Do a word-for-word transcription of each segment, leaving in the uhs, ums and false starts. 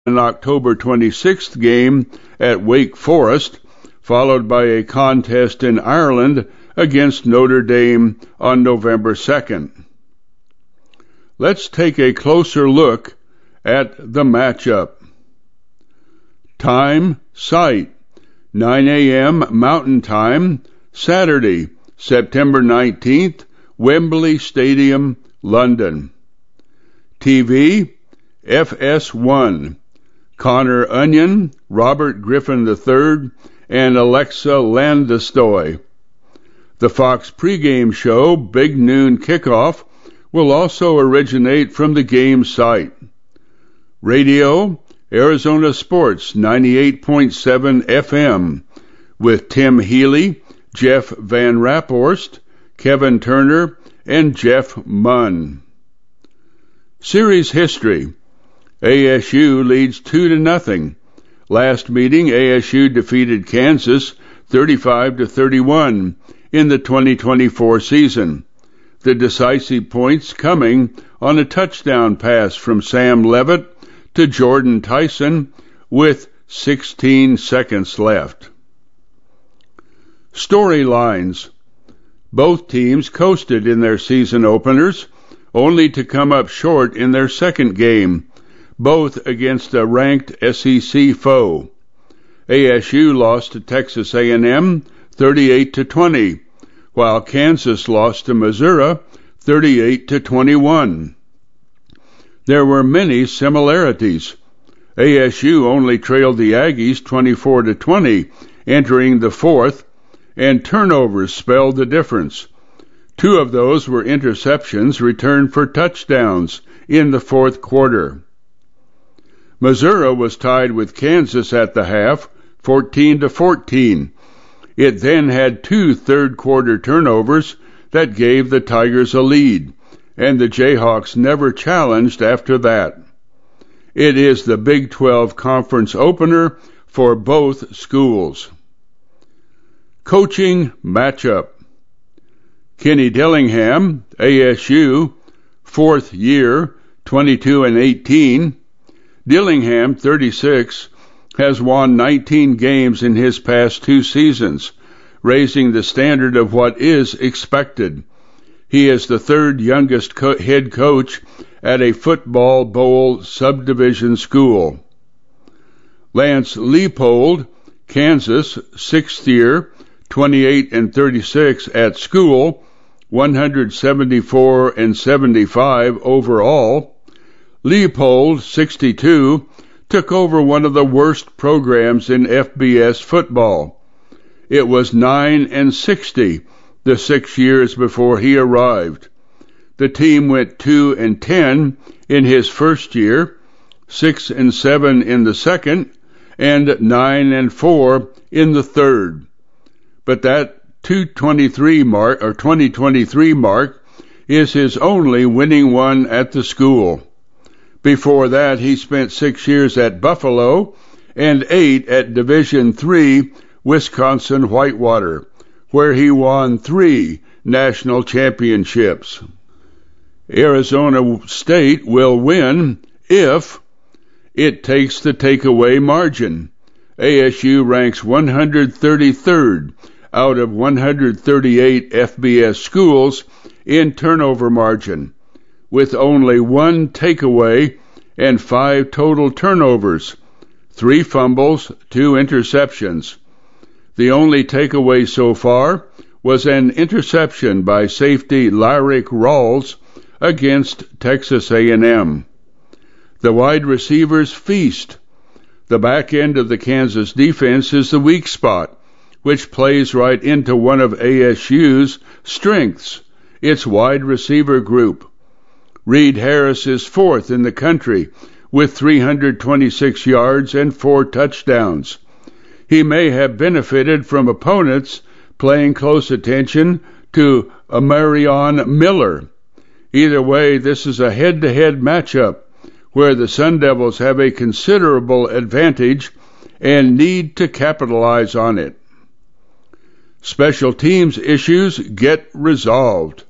an October twenty-sixth game at Wake Forest, followed by a contest in Ireland against Notre Dame on November second. Let's take a closer look at the matchup. Time, site, nine a.m. Mountain Time, Saturday, September nineteenth, Wembley Stadium, London. T V, F S one, Connor Onion, Robert Griffin the third, and Alexa Landestoy. The Fox pregame show, Big Noon Kickoff, will also originate from the game site. Radio, Arizona Sports ninety-eight point seven F M, with Tim Healy, Jeff Van Raphorst, Kevin Turner, and Jeff Munn. Series history. A S U leads two to nothing. Last meeting, A S U defeated Kansas thirty-five to thirty-one in the twenty twenty-four season. The decisive points coming on a touchdown pass from Sam Levitt to Jordan Tyson with sixteen seconds left. Storylines. Both teams coasted in their season openers, only to come up short in their second game, both against a ranked S E C foe. A S U lost to Texas A and M thirty-eight to twenty, while Kansas lost to Missouri thirty-eight to twenty-one. There were many similarities. A S U only trailed the Aggies twenty-four to twenty entering the fourth, and turnovers spelled the difference. Two of those were interceptions returned for touchdowns in the fourth quarter. Missouri was tied with Kansas at the half, fourteen to fourteen. It then had two third-quarter turnovers that gave the Tigers a lead, and the Jayhawks never challenged after that. It is the Big twelve conference opener for both schools. Coaching matchup. Kenny Dillingham, A S U, fourth year, twenty-two and eighteen. Dillingham, thirty-six, has won nineteen games in his past two seasons, raising the standard of what is expected. He is the third youngest co- head coach at a football bowl subdivision school. Lance Leipold, Kansas, sixth year, twenty-eight and thirty-six at school, one hundred seventy-four and seventy-five overall. Leipold, sixty-two, took over one of the worst programs in F B S football. It was nine and sixty the six years before he arrived. The team went two and ten in his first year, six and seven in the second, and nine and four in the third. But that two twenty-three mark or twenty twenty-three mark is his only winning one at the school. Before that, he spent six years at Buffalo and eight at Division three Wisconsin Whitewater, where he won three national championships. Arizona State will win if it takes the takeaway margin. A S U ranks one hundred thirty-third out of one hundred thirty-eight F B S schools in turnover margin, with only one takeaway and five total turnovers, three fumbles, two interceptions. The only takeaway so far was an interception by safety Lyric Rawls against Texas A and M. The wide receivers feast. The back end of the Kansas defense is the weak spot, which plays right into one of A S U's strengths, its wide receiver group. Reed Harris is fourth in the country with three hundred twenty-six yards and four touchdowns. He may have benefited from opponents paying close attention to Amarion Miller. Either way, this is a head-to-head matchup where the Sun Devils have a considerable advantage and need to capitalize on it. Special teams issues get resolved.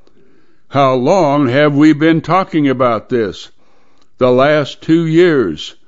How long have we been talking about this? The last two years.